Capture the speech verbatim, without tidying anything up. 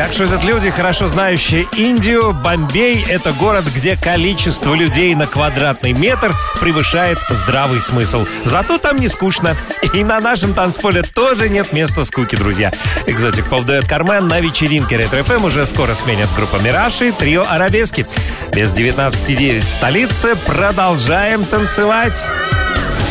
Как шутят люди, хорошо знающие Индию, Бомбей — это город, где количество людей на квадратный метр превышает здравый смысл. Зато там не скучно. И на нашем танцполе тоже нет места скуки, друзья. Экзотик Поп дуэт Кармен на вечеринке Ретро эф эм уже скоро сменят группа Мираж и трио Арабески. Без девятнадцати девять в столице продолжаем танцевать.